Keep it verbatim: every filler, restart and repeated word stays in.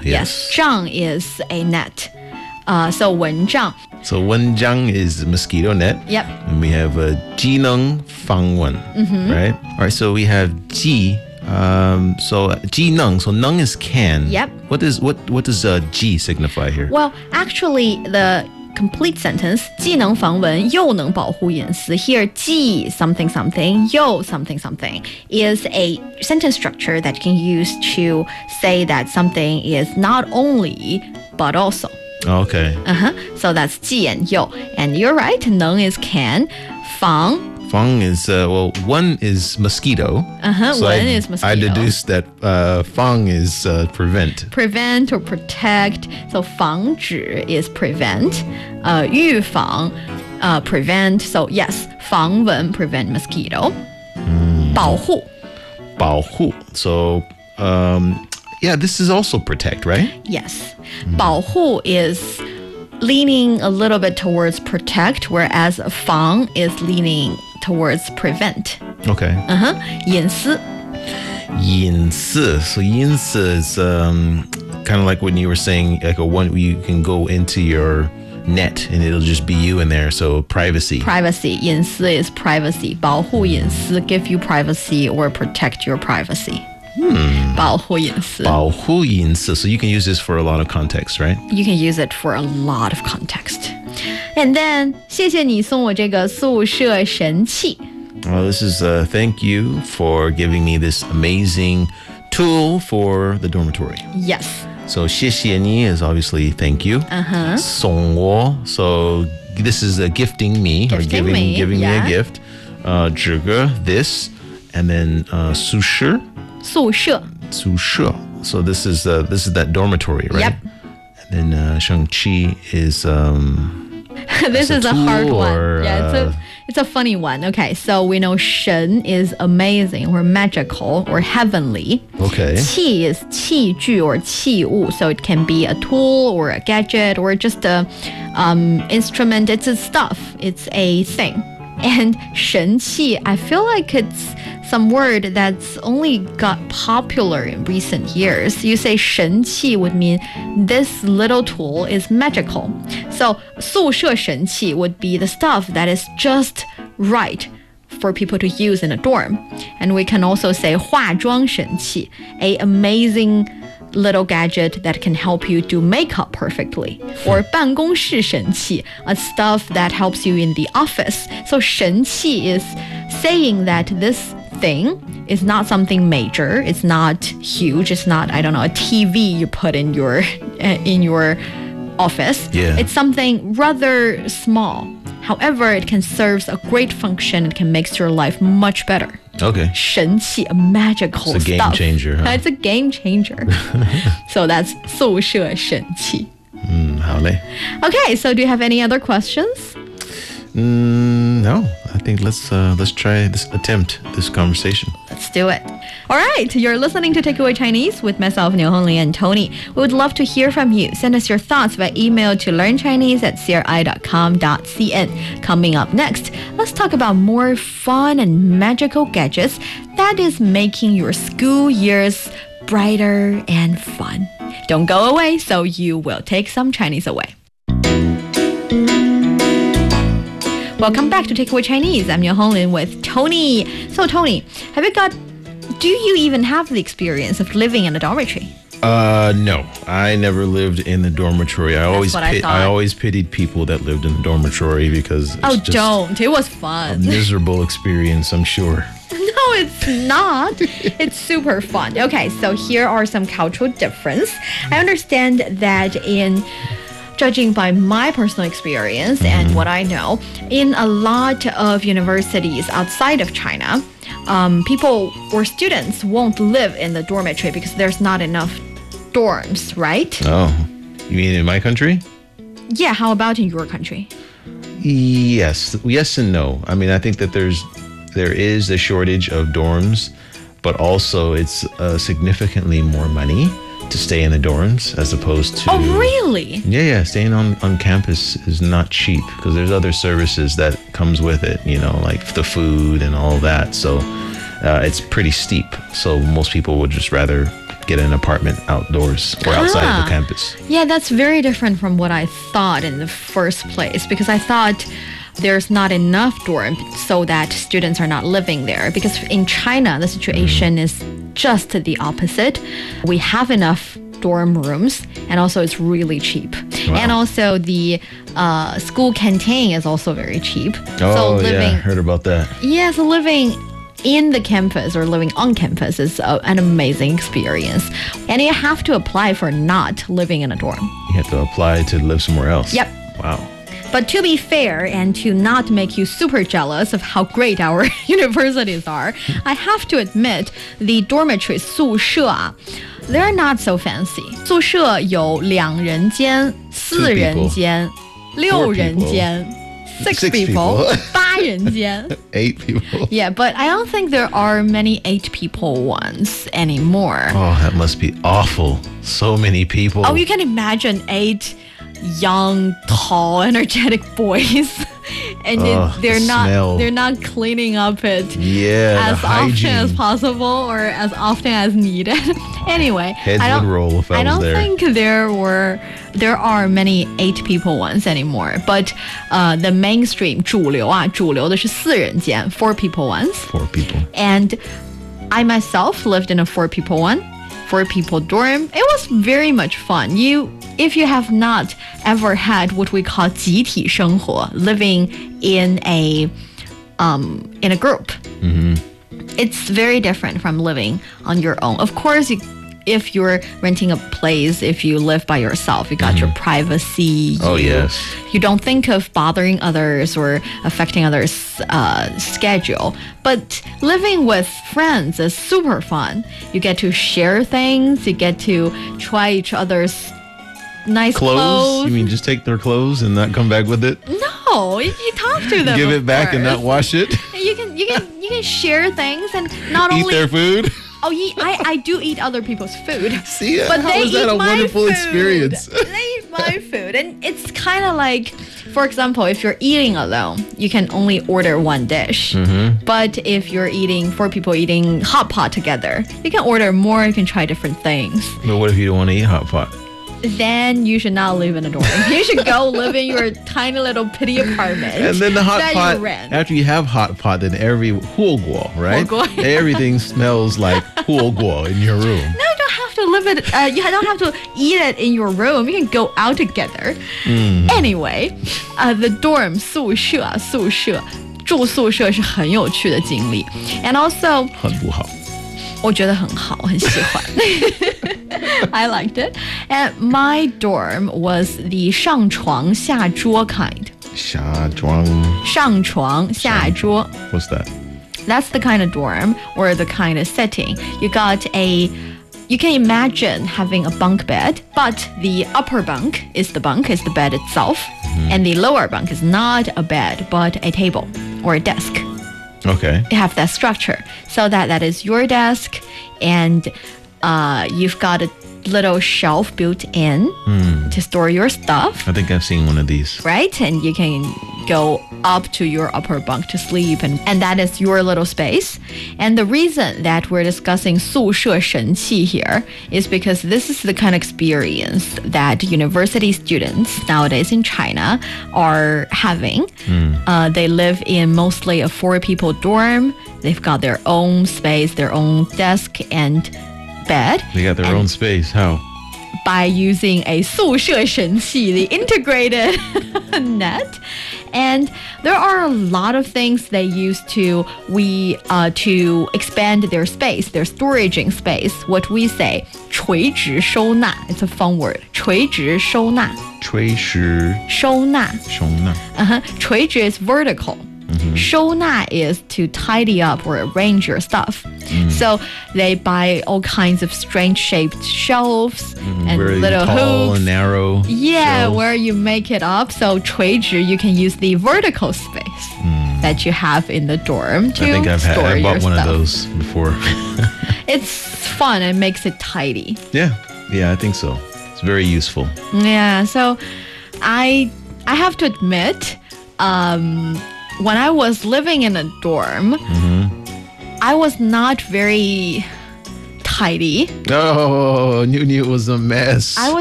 yes. Yes. 帐 is a net. Uh, so 蚊帐. So 蚊帐 is mosquito net. Yep. And we have a 机能防蚊, mm-hmm. right? All right, so we have 机. Um, so 机能, so 能 is can. Yep. What does what what does uh, 机 signify here? Well, actually, the complete sentence 既能防蚊又能保护隐私 here 既 something something 又 something something is a sentence structure that you can use to say that something is not only but also. Okay. Uh-huh. So that's 既 and 又. And you're right, 能 is can, 防 Fang is, uh, well, one is mosquito. Uh-huh, so one I, is mosquito. I deduced that uh, fang is uh, prevent. Prevent or protect. So 防止 is prevent. Uh, 预防 uh, prevent. So yes, 防蚊 prevent mosquito. Mm. 保护保护. So, um, yeah, this is also protect, right? Yes. Mm. 保护 is leaning a little bit towards protect, whereas 防 is leaning towards prevent. Okay. Uh-huh. 隐私. 隐私. So 隐私 is um, kind of like when you were saying, like a one, you can go into your net and it'll just be you in there. So privacy. Privacy. 隐私 is privacy. 保护隐私 give you privacy or protect your privacy. Hmm. 保护隐私. 保护隐私. So you can use this for a lot of context, right? You can use it for a lot of context. And then 谢谢你送我这个宿舍神器. Well, this is uh, thank you for giving me this amazing tool for the dormitory. Yes. So 谢谢你 is obviously thank you. Uh-huh. 送我. So this is uh, gifting me Gifting or giving me, giving yeah. me a gift. Uh, 这个 this, and then uh, 宿舍. 宿舍. 宿舍. So this is uh, this is that dormitory, right? Yep. And then uh, 生气 is um. This is a, a hard or, one. Yeah, it's uh, a it's a funny one. Okay, so we know 神 is amazing or magical or heavenly. Okay. 器 is 器具 or 器物, so it can be a tool or a gadget or just a um, instrument. It's a stuff. It's a thing. And 神器, I feel like it's some word that's only got popular in recent years. You say 神器 would mean this little tool is magical. So 宿舍神器 would be the stuff that is just right for people to use in a dorm. And we can also say 化妆神器, a amazing little gadget that can help you do makeup perfectly. Or 办公室神器, a stuff that helps you in the office. So 神器 is saying that this thing is not something major. It's not huge. It's not, I don't know, a T V you put in your in your office. Yeah. It's something rather small. However, it can serve a great function. It can make your life much better. Okay. 神器, a magical It's a game stuff. changer, huh? It's a game changer. So that's 宿舍神器. Mm, 好嘞. Okay, so do you have any other questions? Mm, no, I think let's uh, let's try this attempt this conversation. Let's do it. All right, you're listening to Takeaway Chinese with myself, Niu Hongli, and Tony. We would love to hear from you. Send us your thoughts by email to learnchinese at c r i dot com dot c n. Coming up next, let's talk about more fun and magical gadgets that is making your school years brighter and fun. Don't go away, so you will take some Chinese away. Welcome back to Takeaway Chinese. I'm Niu Honglin with Tony. So Tony, have you got, do you even have the experience of living in a dormitory? Uh, no, I never lived in the dormitory. I That's always what I pit, thought. I always pitied people that lived in the dormitory because it's Oh, just don't. It was a fun. miserable experience, I'm sure. No, it's not. It's super fun. Okay, so here are some cultural difference. I understand that in judging by my personal experience mm-hmm. and what I know, in a lot of universities outside of China, um, people or students won't live in the dormitory because there's not enough dorms, right? Oh, you mean in my country? Yeah, how about in your country? Yes, yes and no. I mean, I think that there's there is a shortage of dorms, but also it's uh, significantly more money to stay in the dorms as opposed to... Oh, really? Yeah, yeah. Staying on, on campus is not cheap because there's other services that comes with it, you know, like the food and all that. So uh, it's pretty steep. So most people would just rather get an apartment outdoors or outside of Ah. the campus. Yeah, that's very different from what I thought in the first place because I thought there's not enough dorm so that students are not living there. Because in China, the situation is just the opposite. We have enough dorm rooms and also it's really cheap. Wow. And also the uh, school canteen is also very cheap. Oh, so yeah, living, heard about that. yeah, so living in the campus or living on campus is a, an amazing experience. And you have to apply for not living in a dorm. You have to apply to live somewhere else. Yep. Wow. But to be fair and to not make you super jealous of how great our universities are, I have to admit the dormitory 宿舍啊 they're not so fancy. 宿舍有两人间、四人间、六人间、six Six people, people. 八人间。 Eight people. Yeah, but I don't think there are many eight people ones anymore. Oh, that must be awful. So many people. Oh, you can imagine eight young, tall, energetic boys, and it- Ugh, they're the not smell. they're not cleaning up it Yeah, as the often hygiene. as possible or as often as needed. Anyway, Heads I don't, would roll if I was don't there. think there were there are many eight people ones anymore. But uh, the mainstream 主流啊，主流的是四人间 four people ones. Four people. And I myself lived in a four people one, four people dorm. It was very much fun. You, if you have not ever had what we call 集体生活, living in a, um, in a group, it's very different from living on your own. Of course, you, if you're renting a place, if you live by yourself, you got your privacy. Oh, you, yes. You don't think of bothering others or affecting others' uh, schedule. But living with friends is super fun. You get to share things. You get to try each other's nice Clothes? clothes. You mean just take their clothes and not come back with it? No, you, you talk to them. Give of it back and course. not wash it? You can you can you can share things and not Eat only their food? oh ye- I I do eat other people's food. See, But how they is that eat a my wonderful food. experience? They eat my food, and it's kind of like, for example, if you're eating alone, you can only order one dish. Mm-hmm. But if you're eating four people eating hot pot together, you can order more. You can try different things. But what if you don't want to eat hot pot? Then you should not live in a dorm. You should go live in your tiny little pity apartment. And then the hot that pot, you rent. after you have hot pot, then every huoguo, right? Huoguo. Everything smells like huoguo in your room. No, you don't have to live it. Uh, you don't have to eat it in your room. You can go out together. Anyway, uh, the dorm 宿舍宿舍住宿舍是很有趣的经历 ，and also 很不好。 我觉得很好，很喜欢。I liked it, and my dorm was the 上床下桌 kind. 下装上床下桌 What's that? That's the kind of dorm or the kind of setting. You got a, you can imagine having a bunk bed, but the upper bunk is the bunk, is the bed itself, and the lower bunk is not a bed, but a table or a desk. Okay. You have that structure so that that is your desk, and uh, you've got a little shelf built in to store your stuff. I think I've seen one of these. Right? And you can go up to your upper bunk to sleep, and, and that is your little space. And the reason that we're discussing 宿舍神器 here is because this is the kind of experience that university students nowadays in China are having. Uh, they live in mostly a four people dorm. They've got their own space, their own desk and bed. They got their And own space. How? by using a 宿舍神器, the integrated net. And there are a lot of things they use to we uh, to expand their space, their storaging space. What we say, 垂直收纳. It's a fun word. 垂直收纳. 垂直收纳. 收纳. Uh-huh. 垂直 is vertical.收纳 is to tidy up or arrange your stuff. So they buy all kinds of strange shaped shelves and Very little tall hooks. and narrow. Yeah, shelves. where you make it up. So 垂直, you can use the vertical space that you have in the dorm to I think I've had, store I your bought one stuff. of those before. It's fun and makes it tidy. Yeah, yeah, I think so. It's very useful. Yeah, so I I have to admit, um, when I was living in a dorm, I was not very tidy. Oh, New New was a mess. I was